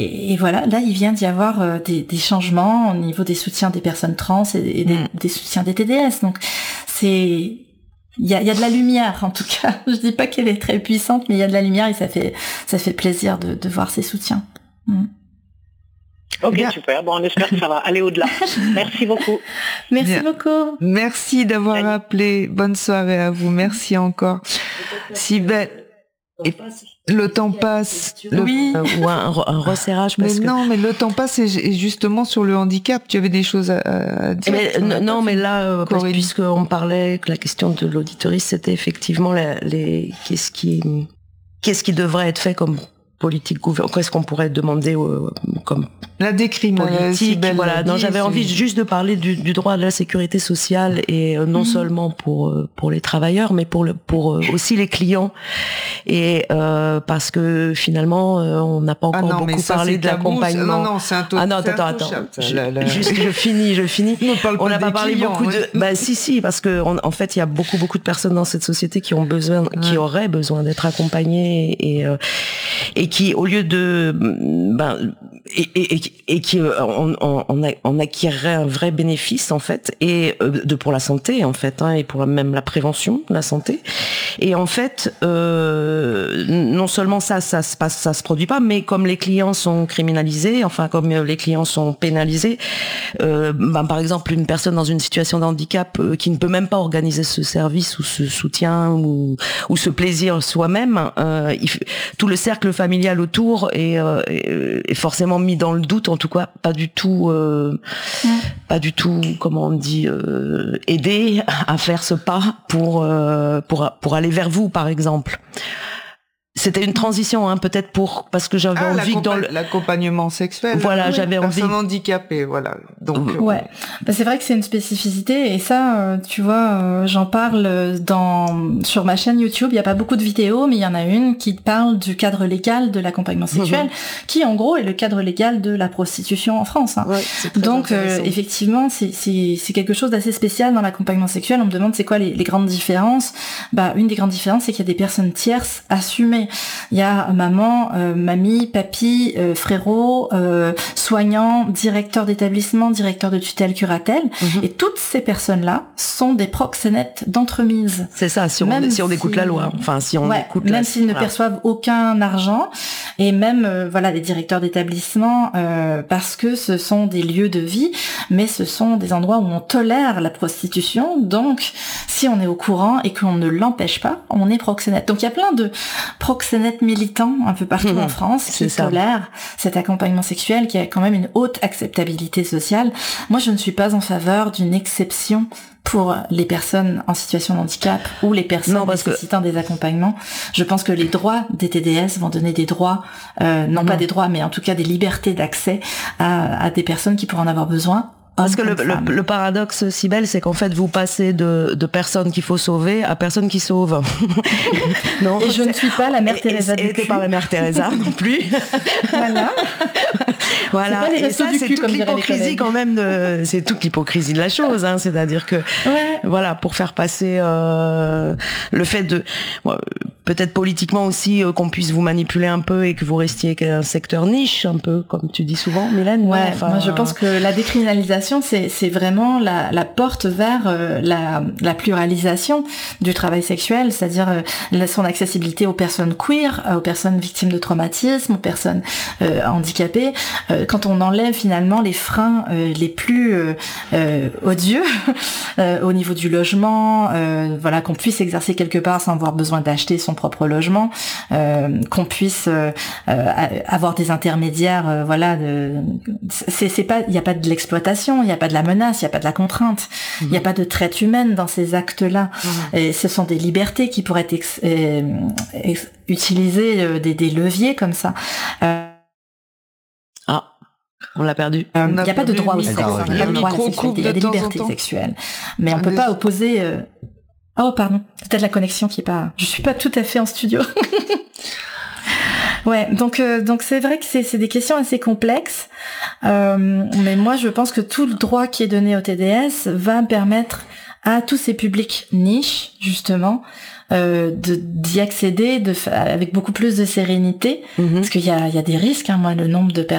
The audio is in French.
Et voilà, là, il vient d'y avoir des changements au niveau des soutiens des personnes trans et des soutiens des TDS. Donc, il y a de la lumière, en tout cas. Je dis pas qu'elle est très puissante, mais il y a de la lumière et ça fait plaisir de voir ces soutiens. Ok, super. Bon, on espère que ça va aller au-delà. Merci beaucoup. Merci beaucoup. Merci d'avoir appelé. Bonne soirée à vous. Merci encore. Cybèle. Et le temps passe. Oui. Ou un resserrage. Parce mais le temps passe et justement sur le handicap, tu avais des choses à dire. Mais là, puisqu'on parlait que la question de l'auditorie, c'était effectivement qu'est-ce qui devrait être fait comme politique gouvernementale. Qu'est-ce qu'on pourrait demander comme la politique, voilà. Non, j'avais envie juste de parler du droit de la sécurité sociale et non seulement pour les travailleurs, mais pour aussi les clients. Et parce que finalement, on n'a pas encore beaucoup parlé de l'accompagnement. Non, c'est un taux. Attends. Juste, je finis. On n'a pas parlé beaucoup de. Bah si, parce que en fait, il y a beaucoup de personnes dans cette société qui auraient besoin d'être accompagnées et qui, au lieu de, qui on acquérerait un vrai bénéfice en fait, et pour la santé en fait, et pour même la prévention de la santé. Et en fait, non seulement ça se produit pas, mais comme les clients sont criminalisés, enfin comme les clients sont pénalisés, par exemple une personne dans une situation de handicap qui ne peut même pas organiser ce service ou ce soutien ou ce plaisir soi-même, tout le cercle familial autour est forcément mis dans le doute, en tout cas pas du tout comment on dit, aider à faire ce pas pour aller vers vous par exemple. C'était une transition, peut-être parce que j'avais envie que dans l'accompagnement sexuel. Voilà, j'avais envie. Personne handicapée, voilà. Donc. C'est vrai que c'est une spécificité et ça, tu vois, j'en parle sur ma chaîne YouTube. Il y a pas beaucoup de vidéos, mais il y en a une qui parle du cadre légal de l'accompagnement sexuel, qui en gros est le cadre légal de la prostitution en France. Ouais, donc effectivement, c'est quelque chose d'assez spécial dans l'accompagnement sexuel. On me demande c'est quoi les grandes différences. Une des grandes différences, c'est qu'il y a des personnes tierces assumées. Il y a maman, mamie, papy, frérot, soignant, directeur d'établissement, directeur de tutelle, curatelle, et toutes ces personnes-là sont des proxénètes d'entremise. C'est ça, si on écoute la loi, même s'ils ne perçoivent aucun argent, et même les directeurs d'établissement, parce que ce sont des lieux de vie, mais ce sont des endroits où on tolère la prostitution. Donc, si on est au courant et qu'on ne l'empêche pas, on est proxénète. Donc, il y a plein de proxénètes militants un peu partout en France qui tolèrent cet accompagnement sexuel qui a quand même une haute acceptabilité sociale. Moi, je ne suis pas en faveur d'une exception pour les personnes en situation de handicap ou les personnes nécessitant des accompagnements. Je pense que les droits des TDS vont donner des droits, pas des droits, mais en tout cas des libertés d'accès à des personnes qui pourraient en avoir besoin. Parce que le paradoxe, Cybèle, c'est qu'en fait, vous passez de personnes qu'il faut sauver à personnes qui sauvent. Non, et je ne suis pas la mère Teresa du cul. Et pas la mère Teresa non plus. Voilà. Et ça, c'est toute l'hypocrisie quand même c'est toute l'hypocrisie de la chose, c'est-à-dire que, pour faire passer, le fait de, peut-être politiquement aussi, qu'on puisse vous manipuler un peu et que vous restiez un secteur niche, un peu, comme tu dis souvent, Mylène. Moi, je pense que la décriminalisation, c'est vraiment la porte vers la pluralisation du travail sexuel, c'est-à-dire son accessibilité aux personnes queer, aux personnes victimes de traumatisme, aux personnes handicapées. Quand on enlève finalement les freins les plus odieux au niveau du logement, qu'on puisse exercer quelque part sans avoir besoin d'acheter son propre logement, qu'on puisse avoir des intermédiaires, c'est pas, il n'y a pas de l'exploitation, il n'y a pas de la menace, il n'y a pas de la contrainte, il n'y a pas de traite humaine dans ces actes-là. Et ce sont des libertés qui pourraient être utilisées, des leviers comme ça. On l'a perdu. Il n'y a pas de droit au sexe, il y a des libertés sexuelles. Mais on peut pas opposer... Oh, pardon, c'est peut-être la connexion qui est pas... Je suis pas tout à fait en studio. Donc c'est vrai que c'est des questions assez complexes, mais moi je pense que tout le droit qui est donné au TDS va permettre à tous ces publics niches justement d'y accéder avec beaucoup plus de sérénité, parce qu'il y a des risques. Moi, le nombre de